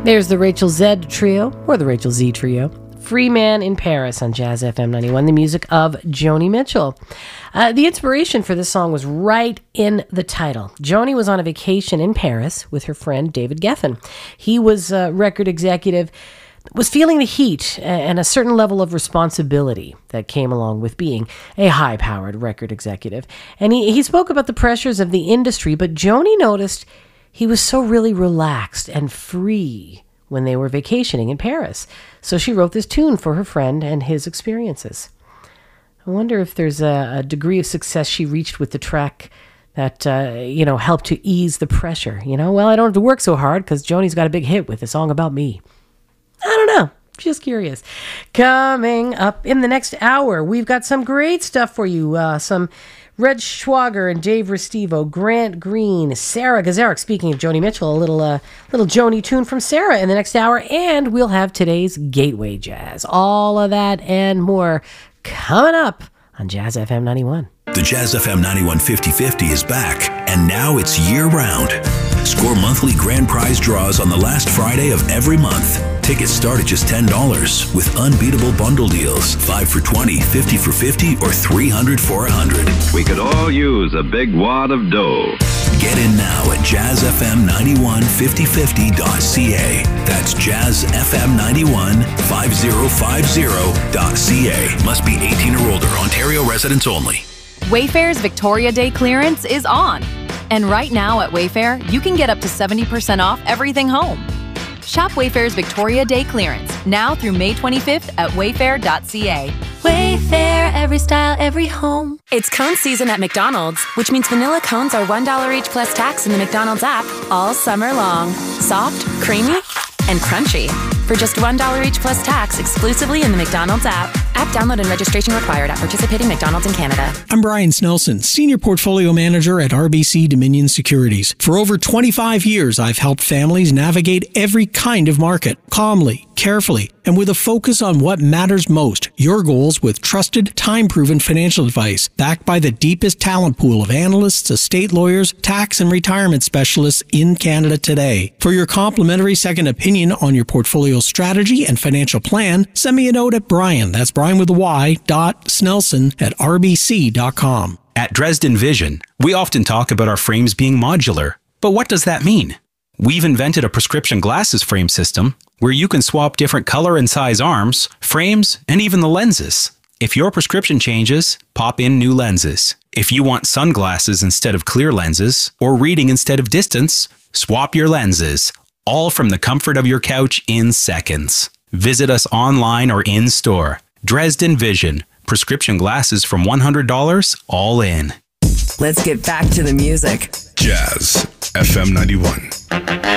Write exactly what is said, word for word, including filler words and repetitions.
There's the Rachel Z Trio, or the Rachel Z Trio. Free Man in Paris on Jazz F M ninety-one, the music of Joni Mitchell. Uh, the inspiration for this song was right in the title. Joni was on a vacation in Paris with her friend David Geffen. He was a record executive, was feeling the heat and a certain level of responsibility that came along with being a high-powered record executive. And he, he spoke about the pressures of the industry, but Joni noticed he was so really relaxed and free when they were vacationing in Paris. So she wrote this tune for her friend and his experiences. I wonder if there's a, a degree of success she reached with the track that, uh, you know, helped to ease the pressure. You know, well, I don't have to work so hard because Joni's got a big hit with a song about me. I don't know. Just curious. Coming up in the next hour, we've got some great stuff for you. Uh, some Red Schwager and Dave Restivo, Grant Green, Sarah Gazarek. Speaking of Joni Mitchell, a little uh, little Joni tune from Sarah in the next hour, and we'll have today's Gateway Jazz. All of that and more coming up on Jazz F M ninety-one. The Jazz F M ninety-one fifty fifty is back, and now it's year-round. Score monthly grand prize draws on the last Friday of every month. Tickets start at just ten dollars with unbeatable bundle deals. five for twenty, fifty for fifty, or three hundred for one hundred. We could all use a big wad of dough. Get in now at jazz f m ninety-one fifty fifty dot c a. That's jazz f m ninety-one fifty fifty dot c a. Must be eighteen or older. Ontario residents only. Wayfair's Victoria Day clearance is on. And right now at Wayfair, you can get up to seventy percent off everything home. Shop Wayfair's Victoria Day clearance now through May twenty-fifth at wayfair dot c a. Wayfair, every style, every home. It's cone season at McDonald's, which means vanilla cones are one dollar each plus tax in the McDonald's app all summer long. Soft, creamy, and crunchy. For just one dollar each plus tax exclusively in the McDonald's app. App download and registration required at participating McDonald's in Canada. I'm Brian Snelson, Senior Portfolio Manager at R B C Dominion Securities. For over twenty-five years, I've helped families navigate every kind of market, calmly, carefully, and with a focus on what matters most, your goals with trusted, time-proven financial advice, backed by the deepest talent pool of analysts, estate lawyers, tax and retirement specialists in Canada today. For your complimentary second opinion on your portfolio strategy and financial plan, send me a note at Brian, that's Brian with a Y, dot Snelson at r b c dot com. At Dresden Vision, we often talk about our frames being modular. But what does that mean? We've invented a prescription glasses frame system where you can swap different color and size arms, frames, and even the lenses. If your prescription changes, pop in new lenses. If you want sunglasses instead of clear lenses, or reading instead of distance, swap your lenses, all from the comfort of your couch in seconds. Visit us online or in store. Dresden Vision. Prescription glasses from one hundred dollars, all in. Let's get back to the music. Jazz F M ninety-one.